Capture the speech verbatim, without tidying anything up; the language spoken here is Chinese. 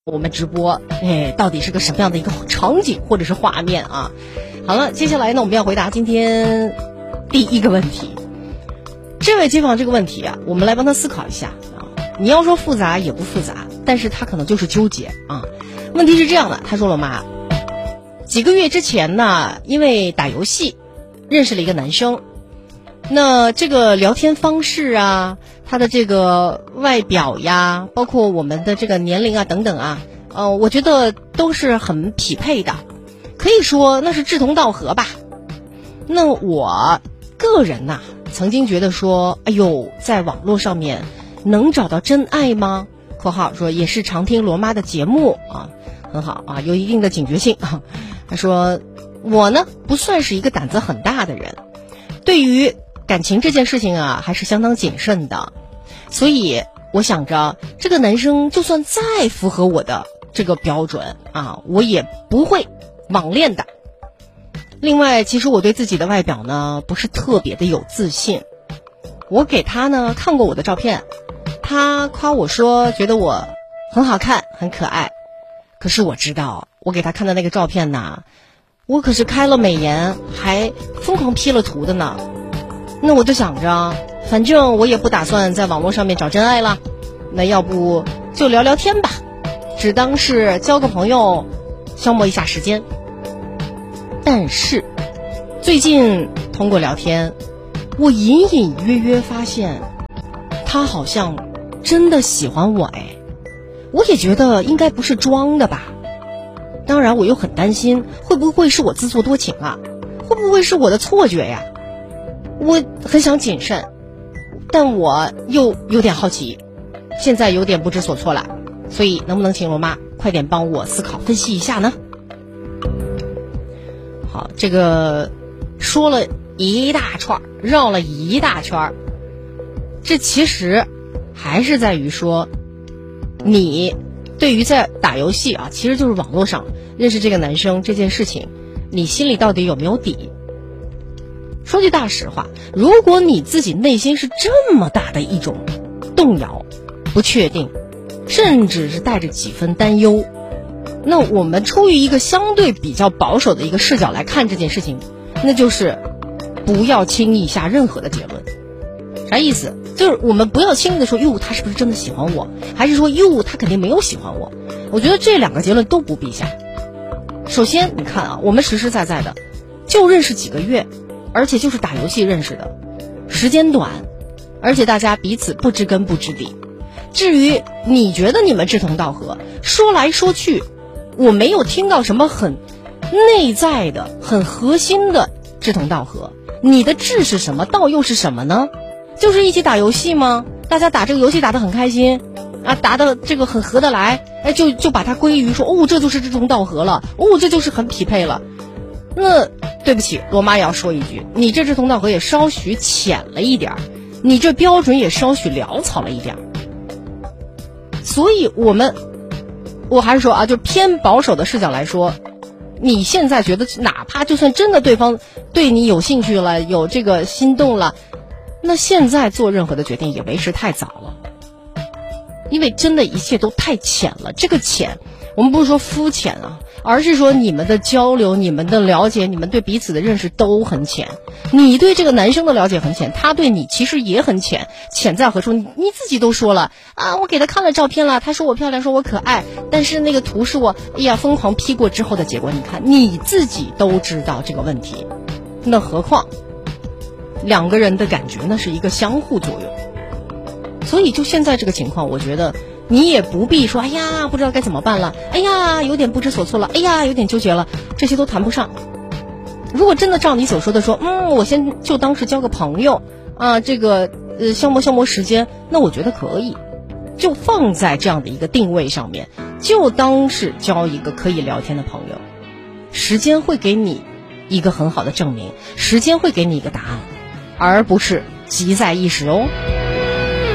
我们直播，哎，到底是个什么样的一个场景或者是画面啊？好了，接下来呢，我们要回答今天第一个问题。这位街坊这个问题啊，我们来帮他思考一下啊。你要说复杂也不复杂，但是他可能就是纠结啊。问题是这样的，他说了妈，几个月之前呢，因为打游戏认识了一个男生，那这个聊天方式啊，他的这个外表呀，包括我们的这个年龄啊等等啊，呃，我觉得都是很匹配的，可以说那是志同道合吧。那我个人呐、啊，曾经觉得说，哎呦，在网络上面能找到真爱吗？括号说也是常听罗妈的节目啊，很好啊，有一定的警觉性啊。他说我呢不算是一个胆子很大的人，对于感情这件事情啊，还是相当谨慎的，所以我想着这个男生就算再符合我的这个标准啊，我也不会网恋的。另外，其实我对自己的外表呢不是特别的有自信，我给他呢看过我的照片，他夸我说觉得我很好看很可爱，可是我知道我给他看的那个照片呢，我可是开了美颜还疯狂 P 了图的呢。那我就想着反正我也不打算在网络上面找真爱了，那要不就聊聊天吧，只当是交个朋友消磨一下时间。但是最近通过聊天，我隐隐约约发现他好像真的喜欢我，哎，我也觉得应该不是装的吧。当然我又很担心会不会是我自作多情啊，会不会是我的错觉呀？我很想谨慎，但我又有点好奇，现在有点不知所措了，所以能不能请罗妈快点帮我思考分析一下呢？好，这个说了一大串，绕了一大圈，这其实还是在于说，你对于在打游戏啊，其实就是网络上认识这个男生这件事情，你心里到底有没有底？说句大实话，如果你自己内心是这么大的一种动摇、不确定，甚至是带着几分担忧，那我们出于一个相对比较保守的一个视角来看这件事情，那就是不要轻易下任何的结论。啥意思？就是我们不要轻易的说哟他是不是真的喜欢我，还是说哟他肯定没有喜欢我。我觉得这两个结论都不必下。首先你看啊，我们实实在在的就认识几个月，而且就是打游戏认识的，时间短，而且大家彼此不知根不知底。至于你觉得你们志同道合，说来说去我没有听到什么很内在的很核心的志同道合。你的志是什么，道又是什么呢？就是一起打游戏吗？大家打这个游戏打得很开心啊，打得这个很合得来，哎，就就把它归于说哦这就是志同道合了，哦这就是很匹配了。那对不起，罗妈也要说一句，你这志同道合也稍许浅了一点，你这标准也稍许潦草了一点。所以我们我还是说啊，就偏保守的视角来说，你现在觉得哪怕就算真的对方对你有兴趣了，有这个心动了，那现在做任何的决定也为时太早了，因为真的一切都太浅了。这个浅我们不是说肤浅啊，而是说你们的交流、你们的了解、你们对彼此的认识都很浅。你对这个男生的了解很浅，他对你其实也很浅，浅在何处？你你自己都说了啊，我给他看了照片了，他说我漂亮，说我可爱，但是那个图是我哎呀疯狂 P 过之后的结果。你看你自己都知道这个问题，那何况两个人的感觉那是一个相互作用。所以就现在这个情况，我觉得你也不必说哎呀不知道该怎么办了，哎呀有点不知所措了，哎呀有点纠结了，这些都谈不上。如果真的照你所说的说，嗯我先就当是交个朋友啊，这个呃消磨消磨时间，那我觉得可以，就放在这样的一个定位上面，就当是交一个可以聊天的朋友。时间会给你一个很好的证明，时间会给你一个答案，而不是急在一时哦。